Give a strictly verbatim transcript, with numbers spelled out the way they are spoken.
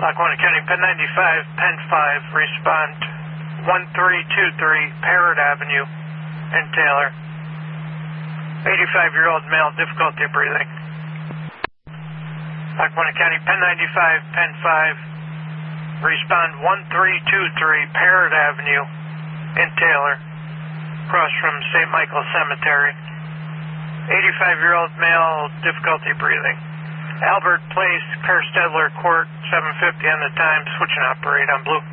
Lackawanna County, Penn ninety-five, Penn five, respond one three two three, Parrot Avenue in Taylor. eighty-five-year-old male, difficulty breathing. Lackawanna County, Penn ninety-five, Penn five, respond one three two three, Parrot Avenue in Taylor, across from Saint Michael Cemetery. eighty-five-year-old male, difficulty breathing. Albert Place, Kerstedler Court, seven fifty on the time, switch and operate on blue.